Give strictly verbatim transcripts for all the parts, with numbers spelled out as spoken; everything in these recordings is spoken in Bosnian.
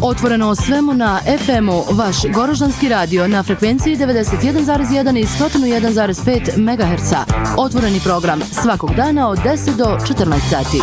Otvoreno o svemu na F M-u, vaš Goroždanski radio na frekvenciji devedeset jedan zarez jedan i sto jedan zarez pet megaherca. Otvoreni program svakog dana od deset do četrnaest sati.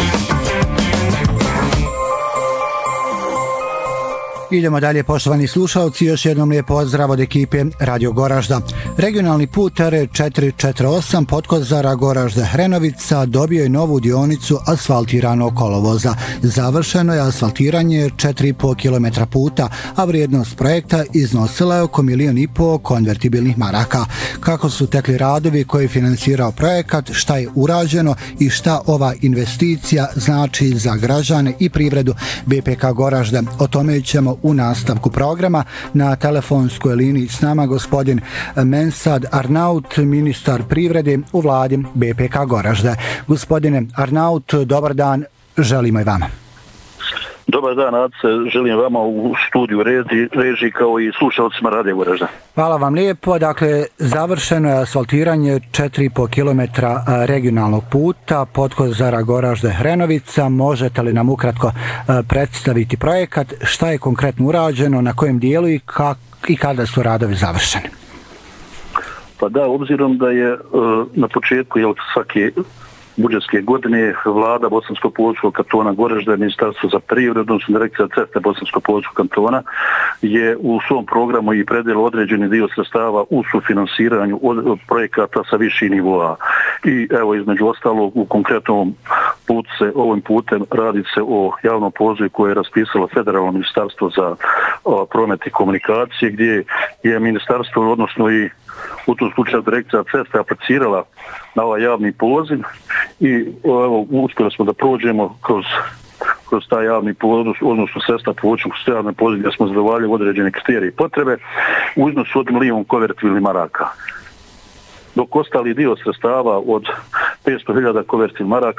Idemo dalje, poštovani slušalci, još jednom lijep pozdrav od ekipe Radio Goražda. Regionalni put R četiri četiri osam Potkozara Goražda Hrenovica dobio je novu dionicu asfaltiranog kolovoza. Završeno je asfaltiranje četiri i pol kilometra puta, a vrijednost projekta iznosila je oko milijon i pol konvertibilnih maraka. Kako su tekli radovi koji je finansirao projekat, šta je urađeno i šta ova investicija znači za građane i privredu B P K Goražda, o tome ćemo u nastavku programa. Na telefonskoj liniji s nama gospodin Mensad Arnaut, ministar privrede u vladi B P K Goražda. Gospodine Arnaut, dobar dan, želimo i vama. Dobar dan, Ace, želim vama u studiju reži, reži kao i slušalcima Radio Goražda. Hvala vam lijepo. Dakle, završeno je asfaltiranje četiri i pol kilometra regionalnog puta Potkozara Goražda Hrenovica. Možete li nam ukratko predstaviti projekat, šta je konkretno urađeno, na kojem dijelu i, kak, i kada su radovi završeni? Pa da, obzirom da je na početku jel, svake budžetske godine vlada Bosansko-Povolčkog kantona Goražda, Ministarstvo za privredu, odnosno Direkcija ceste Bosansko-Povolčkog kantona je u svom programu i predelo određeni dio sredstava u sufinansiranju od projekata sa viših nivoa. I evo, između ostalog, u konkretnom putu se, ovim putem radi se o javnom pozivu koje je raspisalo Federalno ministarstvo za o, promet i komunikacije, gdje je ministarstvo, odnosno i u tom slučaju Direkcija ceste aplicirala na ovaj javni poziv i evo, uspjeli smo da prođemo kroz, kroz taj javni poziv, odnosno sredstva povučemo kroz javni poziv gdje smo zadovoljili određene kriterije i potrebe u iznosu od milijon konvertibilnih maraka. Dok ostali dio sredstava od petsto hiljada konvertibilnih maraka